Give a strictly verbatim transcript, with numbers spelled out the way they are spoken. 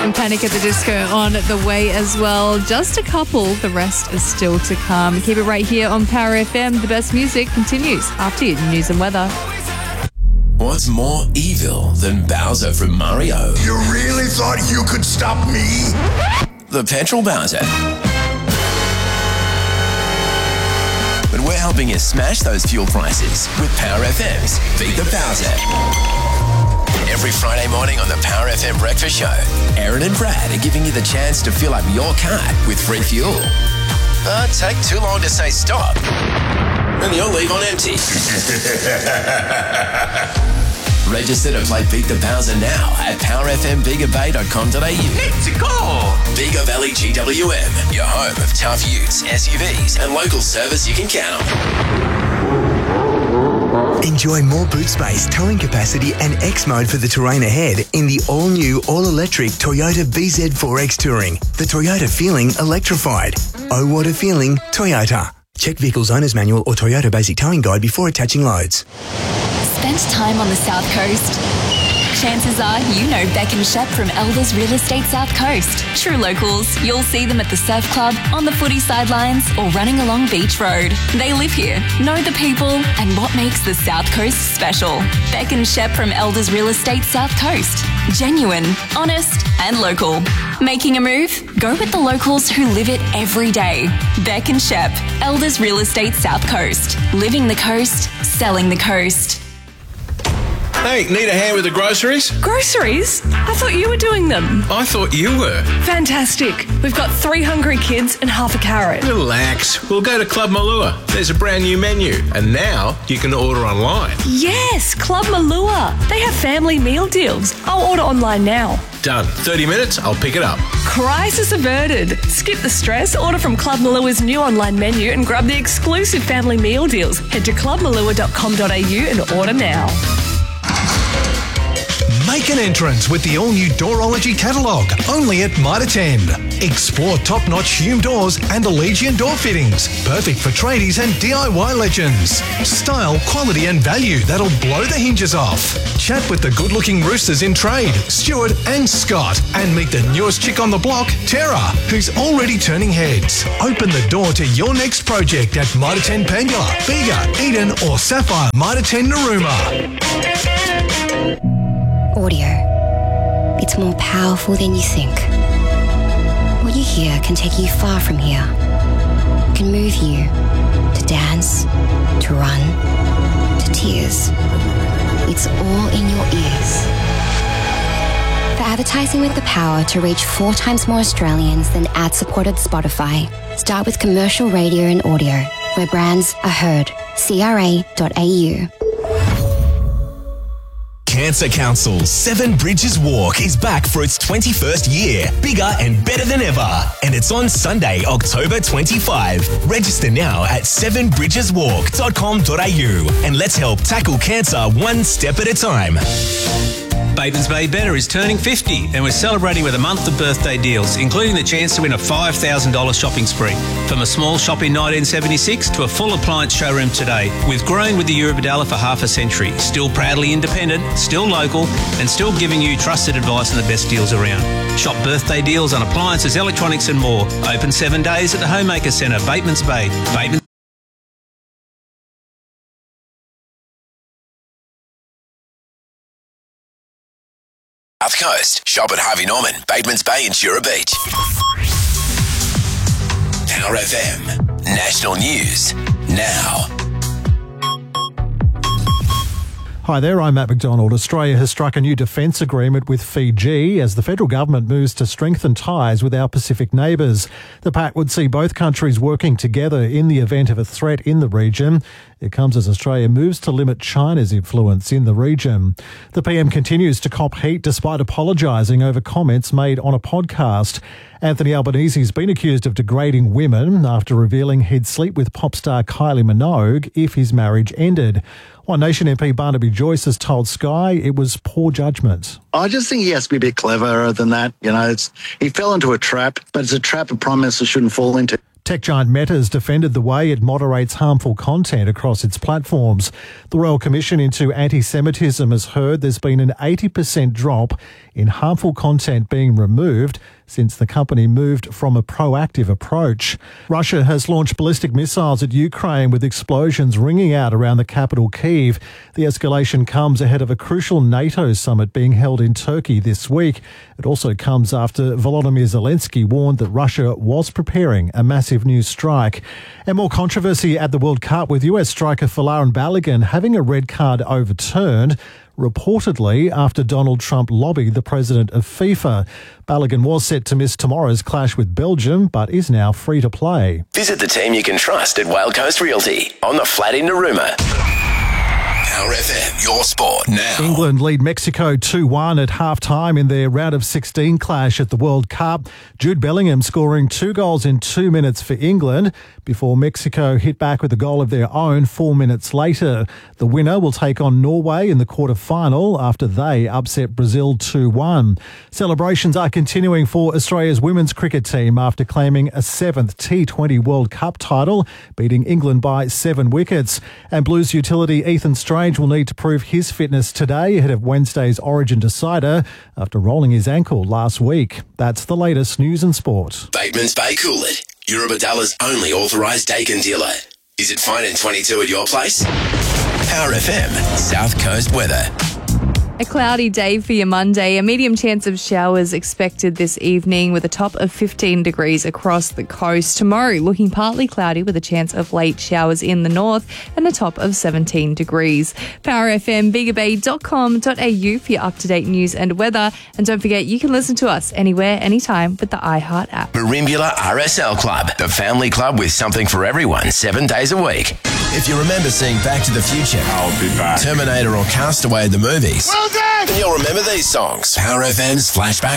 And Panic at the Disco on the way as well. Just a couple, the rest is still to come. Keep it right here on Power F M. The best music continues after your news and weather. What's more evil than Bowser from Mario? You really thought you could stop me? The Petrol Bowser. But we're helping you smash those fuel prices with Power F M's Beat the Bowser. Every Friday morning on the Power F M Breakfast Show, Aaron and Brad are giving you the chance to fill up your car with free fuel. But take too long to say stop, and you'll leave on empty. Register to play Beat the Bowser now at power f m bigger bay dot com dot a u. Let's go! Bigger Valley G W M, your home of tough utes, S U Vs, and local service you can count on. Enjoy more boot space, towing capacity, and X mode for the terrain ahead in the all-new, all-electric Toyota B Z four X Touring. The Toyota feeling electrified. Oh, what a feeling, Toyota. Check Vehicle's Owner's Manual or Toyota Basic Towing Guide before attaching loads. Spent time on the South Coast? Chances are you know Beck and Shep from Elders Real Estate South Coast. True locals, you'll see them at the surf club, on the footy sidelines, or running along Beach Road. They live here, know the people, and what makes the South Coast special. Beck and Shep from Elders Real Estate South Coast. Genuine, honest, and local. Making a move? Go with the locals who live it every day. Beck and Shep, Elders Real Estate South Coast. Living the coast, selling the coast. Hey, need a hand with the groceries? Groceries? I thought you were doing them. I thought you were. Fantastic. We've got three hungry kids and half a carrot. Relax. We'll go to Club Malua. There's a brand new menu. And now you can order online. Yes, Club Malua. They have family meal deals. I'll order online now. Done. thirty minutes, I'll pick it up. Crisis averted. Skip the stress, order from Club Malua's new online menu and grab the exclusive family meal deals. Head to club malua dot com dot a u and order now. Make an entrance with the all-new Doorology catalogue, only at Mitre ten. Explore top-notch Hume doors and Allegiant door fittings, perfect for tradies and D I Y legends. Style, quality and value that'll blow the hinges off. Chat with the good-looking roosters in trade, Stuart and Scott, and meet the newest chick on the block, Tara, who's already turning heads. Open the door to your next project at Mitre ten Pangula, Bega, Eden or Sapphire Mitre ten Narooma. Audio. It's more powerful than you think. What you hear can take you far from here. It can move you to dance, to run, to tears. It's all in your ears. For advertising with the power to reach four times more Australians than ad-supported Spotify, start with commercial radio and audio, where brands are heard. c r a dot a u. Cancer Council's Seven Bridges Walk is back for its twenty-first year, bigger and better than ever. And it's on Sunday, October twenty-fifth. Register now at seven bridges walk dot com dot a u and let's help tackle cancer one step at a time. Batemans Bay Better is turning fifty and we're celebrating with a month of birthday deals, including the chance to win a five thousand dollars shopping spree. From a small shop in nineteen seventy-six to a full appliance showroom today. We've grown with the Eurobodalla for half a century, still proudly independent, still local and still giving you trusted advice on the best deals around. Shop birthday deals on appliances, electronics and more. Open seven days at the Homemaker Centre, Batemans Bay. Batemans South Coast. Shop at Harvey Norman, Batemans Bay and Shura Beach. Power F M. National News. Now. Hi there, I'm Matt McDonald. Australia has struck a new defence agreement with Fiji as the federal government moves to strengthen ties with our Pacific neighbours. The pact would see both countries working together in the event of a threat in the region. It comes as Australia moves to limit China's influence in the region. The P M continues to cop heat despite apologising over comments made on a podcast. Anthony Albanese has been accused of degrading women after revealing he'd sleep with pop star Kylie Minogue if his marriage ended. One Nation M P Barnaby Joyce has told Sky it was poor judgment. I just think he has to be a bit cleverer than that. You know, it's, he fell into a trap, but it's a trap a Prime Minister shouldn't fall into. Tech giant Meta has defended the way it moderates harmful content across its platforms. The Royal Commission into Anti-Semitism has heard there's been an eighty percent drop in harmful content being removed since the company moved from a proactive approach. Russia has launched ballistic missiles at Ukraine with explosions ringing out around the capital Kyiv. The escalation comes ahead of a crucial NATO summit being held in Turkey this week. It also comes after Volodymyr Zelensky warned that Russia was preparing a massive new strike. And more controversy at the World Cup with U S striker Folarin Balogun having a red card overturned, reportedly after Donald Trump lobbied the president of FIFA. Balogun was set to miss tomorrow's clash with Belgium, but is now free to play. Visit the team you can trust at Whale Coast Realty on the flat in Narooma. Power F M, your sport now. England lead Mexico two one at half-time in their round of sixteen clash at the World Cup. Jude Bellingham scoring two goals in two minutes for England before Mexico hit back with a goal of their own four minutes later. The winner will take on Norway in the quarter-final after they upset Brazil two one. Celebrations are continuing for Australia's women's cricket team after claiming a seventh T twenty World Cup title, beating England by seven wickets. And Blues utility Ethan Strange will need to prove his fitness today ahead of Wednesday's Origin decider after rolling his ankle last week. That's the latest news and sport. Bateman's Bay Coolid, Eurobadalla's only authorised Dakin dealer. Is it fine in twenty-two at your place? Power F M, South Coast weather. A cloudy day for your Monday. A medium chance of showers expected this evening with a top of fifteen degrees across the coast. Tomorrow, looking partly cloudy with a chance of late showers in the north and a top of seventeen degrees. Power F M, bigger bay dot com dot a u for your up-to-date news and weather. And don't forget, you can listen to us anywhere, anytime with the iHeart app. Marimbula R S L Club, the family club with something for everyone, seven days a week. If you remember seeing Back to the Future, I'll be back. Terminator or Castaway at the movies, well done! You'll remember these songs. Power F M's Flashback